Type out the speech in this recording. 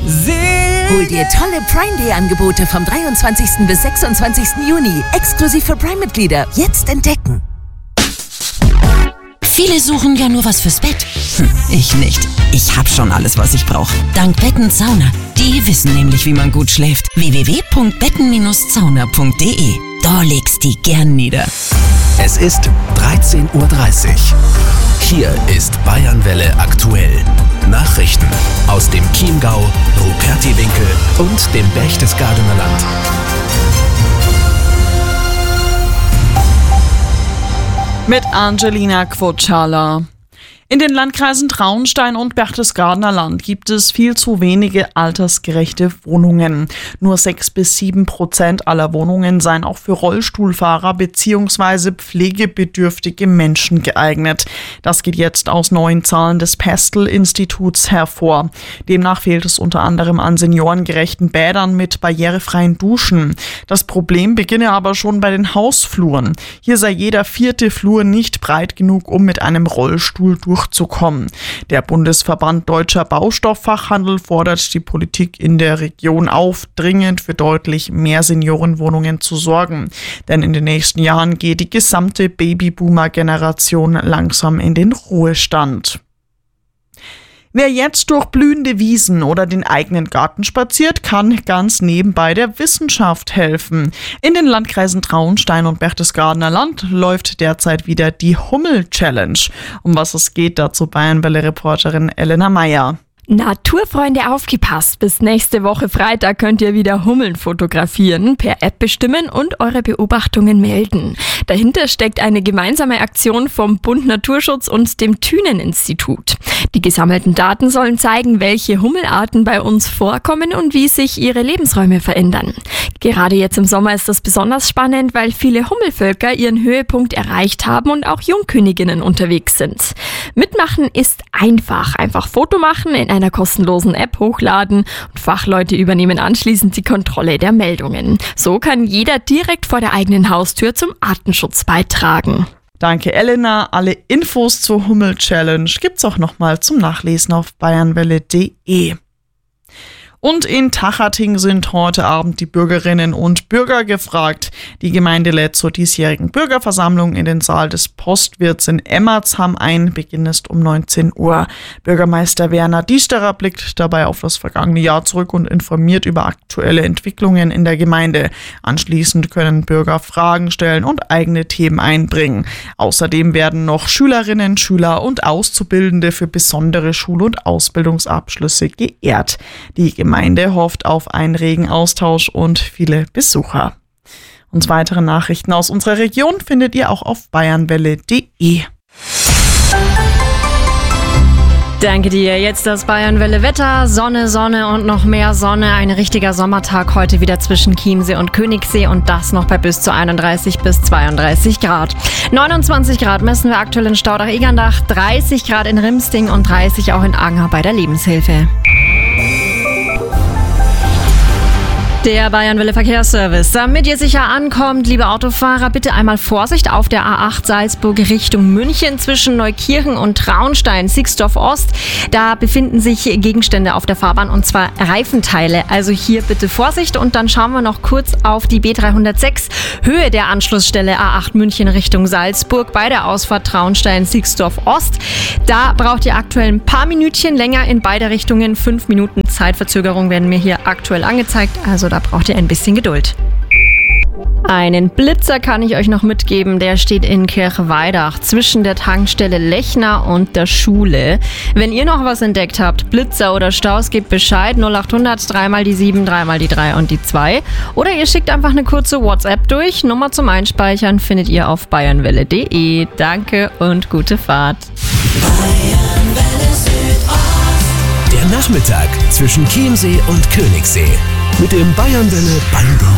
Hol dir tolle Prime Day Angebote vom 23. bis 26. Juni. Exklusiv für Prime-Mitglieder. Jetzt entdecken. Viele suchen ja nur was fürs Bett. Ich nicht. Ich hab schon alles, was ich brauche. Dank Betten Sauna. Die wissen nämlich, wie man gut schläft. www.betten-sauna.de. Da legst die gern nieder. Es ist 13:30 Uhr. Hier ist Bayernwelle aktuell. Nachrichten aus dem Chiemgau, Rupertiwinkel und dem Berchtesgadener Land. Mit Angelina Quotschala. In den Landkreisen Traunstein und Berchtesgadener Land gibt es viel zu wenige altersgerechte Wohnungen. Nur 6-7% aller Wohnungen seien auch für Rollstuhlfahrer bzw. pflegebedürftige Menschen geeignet. Das geht jetzt aus neuen Zahlen des Pestel-Instituts hervor. Demnach fehlt es unter anderem an seniorengerechten Bädern mit barrierefreien Duschen. Das Problem beginne aber schon bei den Hausfluren. Hier sei jeder 4. Flur nicht breit genug, um mit einem Rollstuhl durchzukommen. Der Bundesverband Deutscher Baustofffachhandel fordert die Politik in der Region auf, dringend für deutlich mehr Seniorenwohnungen zu sorgen. Denn in den nächsten Jahren geht die gesamte Babyboomer-Generation langsam in den Ruhestand. Wer jetzt durch blühende Wiesen oder den eigenen Garten spaziert, kann ganz nebenbei der Wissenschaft helfen. In den Landkreisen Traunstein und Berchtesgadener Land läuft derzeit wieder die Hummel-Challenge. Um was es geht, dazu Bayernwelle-Reporterin Elena Meyer. Naturfreunde, aufgepasst! Bis nächste Woche Freitag könnt ihr wieder Hummeln fotografieren, per App bestimmen und eure Beobachtungen melden. Dahinter steckt eine gemeinsame Aktion vom Bund Naturschutz und dem Thünen-Institut. Die gesammelten Daten sollen zeigen, welche Hummelarten bei uns vorkommen und wie sich ihre Lebensräume verändern. Gerade jetzt im Sommer ist das besonders spannend, weil viele Hummelvölker ihren Höhepunkt erreicht haben und auch Jungköniginnen unterwegs sind. Mitmachen ist einfach. Einfach Foto machen, in einer kostenlosen App hochladen und Fachleute übernehmen anschließend die Kontrolle der Meldungen. So kann jeder direkt vor der eigenen Haustür zum Artenschutz beitragen. Danke Elena. Alle Infos zur Hummel-Challenge gibt's auch nochmal zum Nachlesen auf bayernwelle.de. Und in Tachating sind heute Abend die Bürgerinnen und Bürger gefragt. Die Gemeinde lädt zur diesjährigen Bürgerversammlung in den Saal des Postwirts in Emmersham ein. Beginn ist um 19 Uhr. Bürgermeister Werner Diesterer blickt dabei auf das vergangene Jahr zurück und informiert über aktuelle Entwicklungen in der Gemeinde. Anschließend können Bürger Fragen stellen und eigene Themen einbringen. Außerdem werden noch Schülerinnen, Schüler und Auszubildende für besondere Schul- und Ausbildungsabschlüsse geehrt. Die Gemeinde hofft auf einen regen Austausch und viele Besucher. Und weitere Nachrichten aus unserer Region findet ihr auch auf bayernwelle.de. Danke dir. Jetzt das Bayernwelle-Wetter. Sonne, Sonne und noch mehr Sonne. Ein richtiger Sommertag heute wieder zwischen Chiemsee und Königssee und das noch bei bis zu 31 bis 32 Grad. 29 Grad messen wir aktuell in Staudach-Egerndach, 30 Grad in Rimsting und 30 auch in Anger bei der Lebenshilfe. Der Bayernwelle Verkehrsservice. Damit ihr sicher ankommt, liebe Autofahrer, bitte einmal Vorsicht auf der A8 Salzburg Richtung München zwischen Neukirchen und Traunstein, Sixdorf Ost. Da befinden sich Gegenstände auf der Fahrbahn und zwar Reifenteile. Also hier bitte Vorsicht und dann schauen wir noch kurz auf die B306 Höhe der Anschlussstelle A8 München Richtung Salzburg bei der Ausfahrt Traunstein, Sixdorf Ost. Da braucht ihr aktuell ein paar Minütchen länger in beide Richtungen. 5 Minuten Zeitverzögerung werden mir hier aktuell angezeigt. Also da braucht ihr ein bisschen Geduld. Einen Blitzer kann ich euch noch mitgeben, der steht in Kirchweidach zwischen der Tankstelle Lechner und der Schule. Wenn ihr noch was entdeckt habt, Blitzer oder Staus, gebt Bescheid 0800 3 mal die 7, 3 mal die 3 und die 2. Oder ihr schickt einfach eine kurze WhatsApp durch. Nummer zum Einspeichern findet ihr auf bayernwelle.de. Danke und gute Fahrt. Der Nachmittag zwischen Chiemsee und Königssee mit dem Bayernwelle Bango.